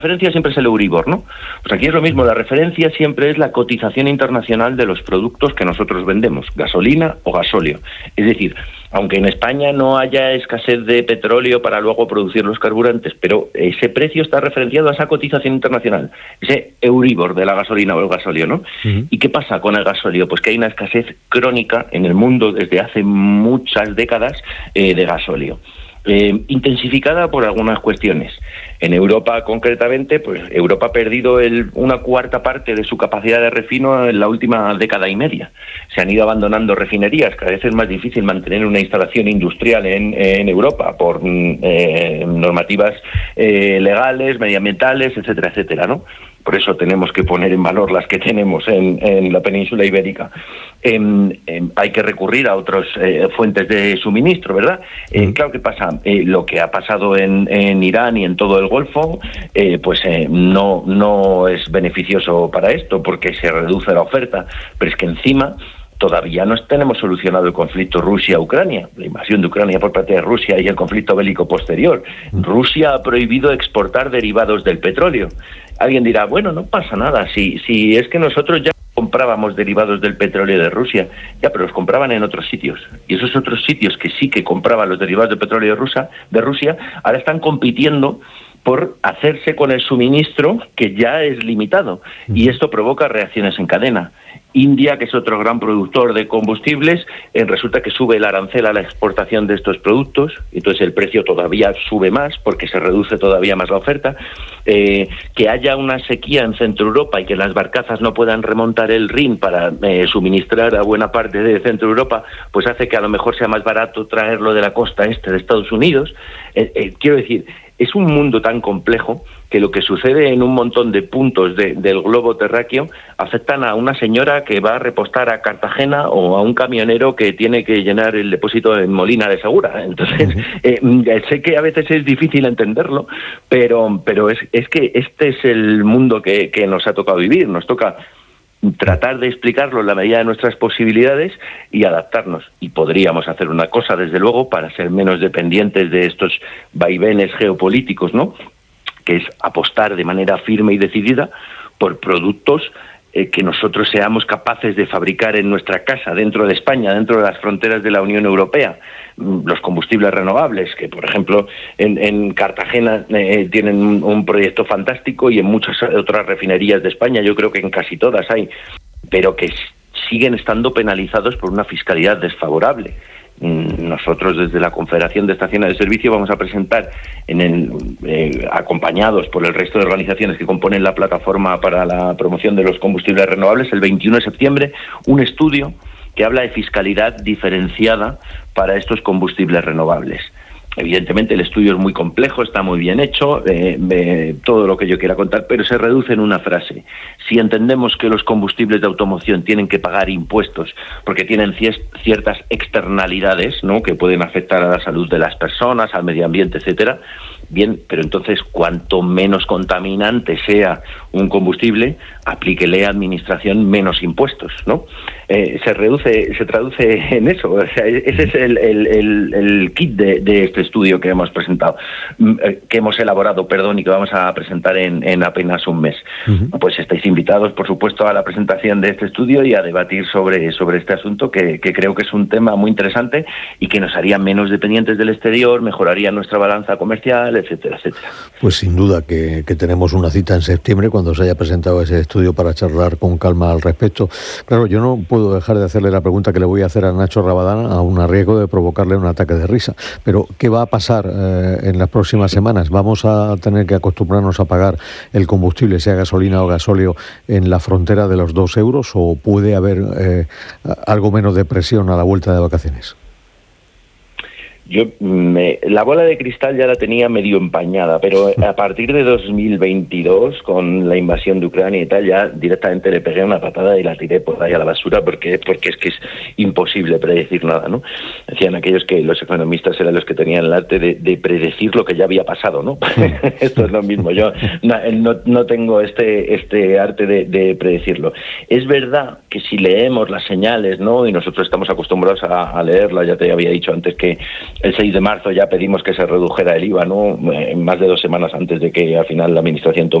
referencia siempre es el Euribor, ¿no? Pues aquí es lo mismo, la referencia siempre es la cotización internacional de los productos que nosotros vendemos, gasolina o gasóleo. Es decir, aunque en España no haya escasez de petróleo para luego producir los carburantes, pero ese precio está referenciado a esa cotización internacional, ese Euribor de la gasolina o el gasóleo, ¿no? Uh-huh. ¿Y qué pasa con el gasóleo? Pues que hay una escasez crónica en el mundo desde hace muchas décadas de gasóleo. Intensificada por algunas cuestiones. En Europa, concretamente, pues Europa ha perdido una cuarta parte de su capacidad de refino en la última década y media. Se han ido abandonando refinerías, cada vez es más difícil mantener una instalación industrial en Europa por normativas legales, medioambientales, etcétera, etcétera, ¿no? Por eso tenemos que poner en valor las que tenemos en la península ibérica. Hay que recurrir a otras fuentes de suministro, ¿verdad? Claro que pasa, lo que ha pasado en Irán y en todo el Golfo, no es beneficioso para esto, porque se reduce la oferta, pero es que encima todavía no tenemos solucionado el conflicto Rusia-Ucrania, la invasión de Ucrania por parte de Rusia y el conflicto bélico posterior. Rusia ha prohibido exportar derivados del petróleo. Alguien dirá, bueno, no pasa nada, si es que nosotros ya comprábamos derivados del petróleo de Rusia, ya, pero los compraban en otros sitios. Y esos otros sitios que sí que compraban los derivados del petróleo de Rusia, ahora están compitiendo por hacerse con el suministro que ya es limitado. Y esto provoca reacciones en cadena. India, que es otro gran productor de combustibles, resulta que sube el arancel a la exportación de estos productos, entonces el precio todavía sube más porque se reduce todavía más la oferta. Que haya una sequía en Centro Europa y que las barcazas no puedan remontar el Rin para suministrar a buena parte de Centro Europa, pues hace que a lo mejor sea más barato traerlo de la costa este de Estados Unidos. Quiero decir, es un mundo tan complejo que lo que sucede en un montón de puntos del globo terráqueo afectan a una señora que va a repostar a Cartagena o a un camionero que tiene que llenar el depósito en Molina de Segura. Entonces, sé que a veces es difícil entenderlo, pero es que este es el mundo que nos ha tocado vivir. Nos toca tratar de explicarlo en la medida de nuestras posibilidades y adaptarnos. Y podríamos hacer una cosa, desde luego, para ser menos dependientes de estos vaivenes geopolíticos, ¿no? Que es apostar de manera firme y decidida por productos que nosotros seamos capaces de fabricar en nuestra casa, dentro de España, dentro de las fronteras de la Unión Europea. Los combustibles renovables, que por ejemplo en Cartagena tienen un proyecto fantástico, y en muchas otras refinerías de España, yo creo que en casi todas hay, pero que siguen estando penalizados por una fiscalidad desfavorable. Nosotros desde la Confederación de Estaciones de Servicio vamos a presentar, acompañados por el resto de organizaciones que componen la plataforma para la promoción de los combustibles renovables, el 21 de septiembre, un estudio que habla de fiscalidad diferenciada para estos combustibles renovables. Evidentemente el estudio es muy complejo, está muy bien hecho, todo lo que yo quiera contar, pero se reduce en una frase. Si entendemos que los combustibles de automoción tienen que pagar impuestos porque tienen ciertas externalidades, ¿no?, que pueden afectar a la salud de las personas, al medio ambiente, etcétera, bien, pero entonces cuanto menos contaminante sea un combustible, aplíquele a administración menos impuestos, ¿no? Se traduce en eso. O sea, ese es el kit de este estudio que hemos presentado, que hemos elaborado, y que vamos a presentar en apenas un mes. Uh-huh. Pues estáis invitados, por supuesto, a la presentación de este estudio y a debatir sobre este asunto, que creo que es un tema muy interesante y que nos haría menos dependientes del exterior, mejoraría nuestra balanza comercial, etcétera, etcétera. Pues sin duda que tenemos una cita en septiembre cuando se haya presentado ese estudio para charlar con calma al respecto. Claro, yo no puedo dejar de hacerle la pregunta que le voy a hacer a Nacho Rabadán, aun a riesgo de provocarle un ataque de risa. Pero, ¿qué va a pasar en las próximas semanas? ¿Vamos a tener que acostumbrarnos a pagar el combustible, sea gasolina o gasóleo, en la frontera de los 2 euros, o puede haber algo menos de presión a la vuelta de vacaciones? Yo la bola de cristal ya la tenía medio empañada, pero a partir de 2022, con la invasión de Ucrania y tal, ya directamente le pegué una patada y la tiré por ahí a la basura, porque es que es imposible predecir nada, ¿no? Decían aquellos que los economistas eran los que tenían el arte de predecir lo que ya había pasado, ¿no? Esto es lo mismo, yo no tengo este arte de predecirlo. Es verdad que si leemos las señales, ¿no?, y nosotros estamos acostumbrados a leerlas, ya te había dicho antes que el 6 de marzo ya pedimos que se redujera el IVA, ¿no? Más de 2 semanas antes de que al final la Administración